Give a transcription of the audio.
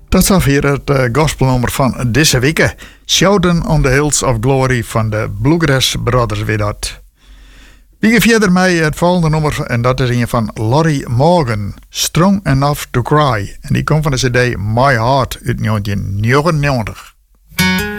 Dat is alweer het gospelnummer van deze week. Shouting on the Hills of Glory van de Bluegrass Brothers weer dat. We gaan verder met het volgende nummer en dat is een van Lorrie Morgan, Strong Enough to Cry. En die komt van de cd My Heart uit 1999.